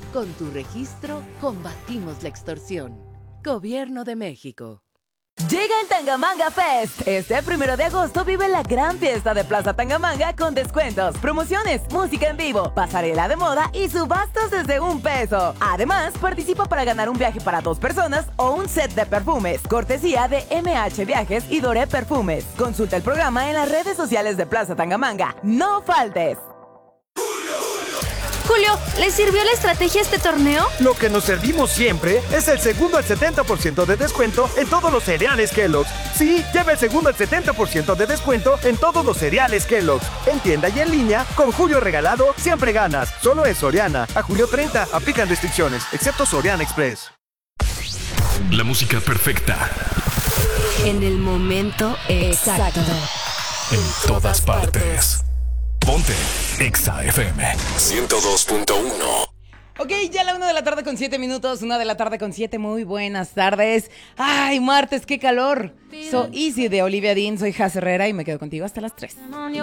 Con tu registro, combatimos la extorsión. Gobierno de México. Llega el Tangamanga Fest. Este 1 de agosto vive la gran fiesta de Plaza Tangamanga con descuentos, promociones, música en vivo, pasarela de moda y subastas desde $1. Además, participa para ganar un viaje para 2 personas o un set de perfumes, cortesía de MH Viajes y Doré Perfumes. Consulta el programa en las redes sociales de Plaza Tangamanga. ¡No faltes! Julio, ¿le sirvió la estrategia este torneo? Lo que nos servimos siempre es el segundo al 70% de descuento en todos los cereales Kellogg's. Sí, lleva el segundo al 70% de descuento en todos los cereales Kellogg's. En tienda y en línea, con Julio regalado, siempre ganas. Solo en Soriana. A julio 30, aplican restricciones, excepto Soriana Express. La música perfecta. En el momento exacto. En todas partes. Ponte Exa FM 102.1. Ok, ya la 1:07 p.m, 1:07 p.m, muy buenas tardes. Ay, martes, qué calor. So Easy de Olivia Dean, soy Jaz Herrera y me quedo contigo hasta las 3.